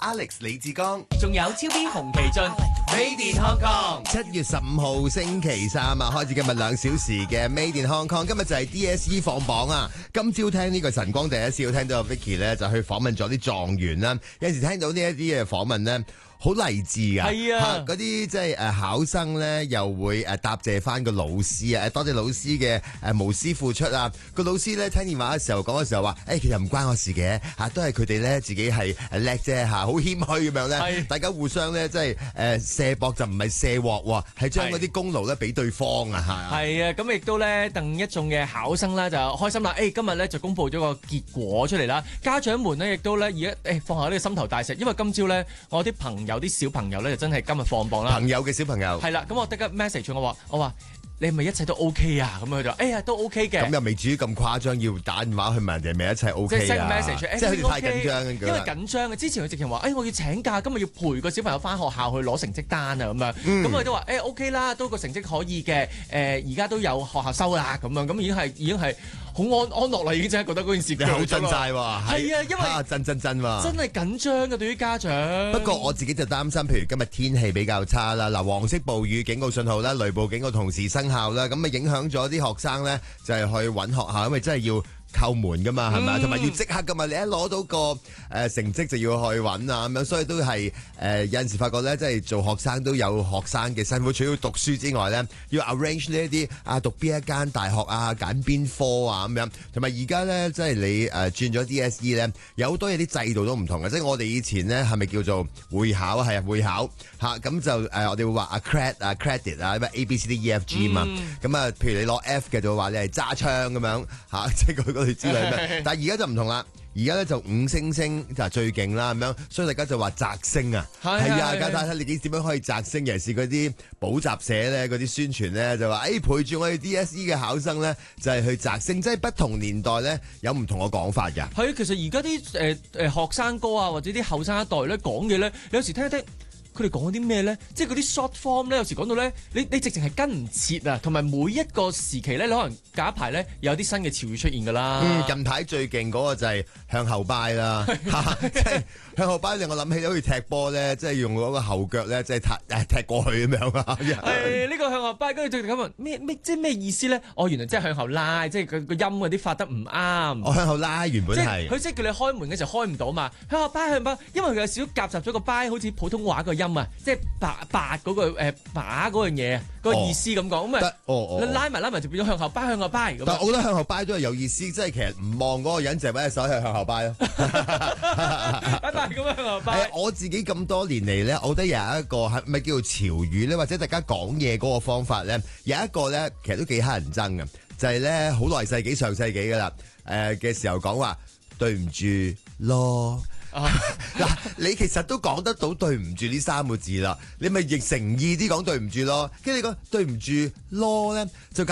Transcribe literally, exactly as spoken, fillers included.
Alex 李志剛， 仲有超 B 洪其俊，Made in Hong Kong。 七月十五號星期三啊，開始今日兩小時嘅 Made in Hong Kong。今日就係 D S E 放榜啊！今朝聽呢個晨光第一次，聽到 Vicky 咧就去訪問咗啲狀元啦。有陣時聽到呢一啲嘅訪問咧，好勵志噶， 係啊， 嗰啲即係誒考生咧，又會誒答謝翻個老師啊，多謝老師嘅誒無私付出啊。個老師咧聽電話嘅時候講嘅時候話，誒、欸、其實唔關我事嘅嚇，都係佢哋咧自己係誒叻啫嚇，好謙虛咁樣咧，大家互相咧即係誒卸膊就唔係卸鑊喎，係將嗰啲功勞咧俾對方啊嚇。 係啊，咁亦都咧鄧一眾嘅考生咧就開心啦，誒、欸、今日咧就公佈咗個結果出嚟啦，家長們咧亦都咧而家誒放下呢個心頭大石，因為今朝咧我啲朋友有啲小朋友咧就真係今日放榜啦。 朋友嘅小朋友係啦，咁我得個 message 我話我話你係咪一切都 OK 啊？咁佢就哎呀都 OK 嘅。 咁又未至於咁誇張，要打電話去問人哋係咪一切 OK 啊？ 即係 send message， 即係好似太緊張。 因為緊張嘅，之前佢直情話，誒、哎、我要請假，今日要陪個小朋友翻學校去攞成績單啊咁樣。咁佢、嗯、都話誒、哎、OK 啦，都個成績可以嘅。誒而家都有學校收啦咁樣，咁已經係已經係好安安樂啦，已經真係覺得嗰件事好震晒喎。係啊， 因為、啊、 震震震喎。 真係緊張嘅對於家長。 不過我自己就擔心，譬如今日天，天氣比較差啦，嗱黃色暴雨警告信號啦、雷暴警告同時生效啦，咁啊影響咗啲學生咧，就係、是、去揾學校，因為真係要叩門噶嘛，係咪？同埋、嗯、要即刻噶嘛，你一攞到個誒、呃、成績就要去揾啊咁樣，所以都係誒、呃、有陣時發覺咧，即係做學生都有學生嘅辛苦，除咗讀書之外咧，要 arrange 呢一啲啊讀邊一間大學啊，揀邊科啊咁樣，同埋而家咧即係你誒、呃、轉咗 D S E 咧，有好多嘢啲制度都唔同嘅，即係我哋以前咧係咪叫做會考係啊會考嚇咁、啊、就誒、呃、我哋會話啊 credit 啊 credit 啊咩 A B C D E F G 嘛，咁啊、嗯、譬如你攞 F 嘅就會話你係揸槍咁樣嚇，即係佢。之類咩？但係而家就唔同啦，而家咧就五星星就係最勁啦咁樣，所以大家就話摘星啊，係啊，家睇睇你點樣可以摘星？尤其是嗰啲補習社咧，嗰啲宣傳咧就話，誒、哎、陪住我哋 D S E 嘅考生咧，就係、是、去摘星，即係不同年代咧有唔同嘅講法㗎。 係，其實而家啲誒誒學生哥啊，或者啲後生一代咧講嘢咧，有時聽一聽。佢哋講啲咩咧？即係嗰啲 short form 咧，有時講到咧，你你直情係跟唔切啊！同埋每一個時期咧，你可能隔一排咧有啲新嘅潮語出現㗎啦。 嗯，近排最勁嗰個就係向後擺啦，即係向後擺令我諗起好似踢波咧，即係用嗰個後腳咧，即係踢誒踢過去咁樣啊！ 係呢個向後擺，跟住就咁問咩咩，即係咩意思咧？哦，原來即係向後拉，即係佢個音嗰啲發得唔啱。 我向後拉原本係佢即係叫你開門嘅時候開唔到嘛，向後擺向後擺，因為佢有少少夾雜咗個擺，好似普通話個音啊，即係白白嗰個誒把嗰樣嘢啊，嗰個意思咁講咁啊，你拉埋拉埋就變咗向後擺向後擺咁。 但係我覺得向後擺都係有意思，即係其實唔望嗰個人就係揾隻手喺向後擺咯。 拜拜咁樣向後擺。 我自己咁多年嚟咧，我覺得有一個係咪叫做潮語咧，或者大家講嘢嗰個方法咧，有一個咧其實都幾乞人憎嘅，就係咧好耐世紀上世紀噶啦，誒嘅時候講話對唔住咯。嗱，你其實都講得到對唔住呢三個字啦，你咪亦誠意啲講對唔住咯，跟住你講對唔住咯咧就。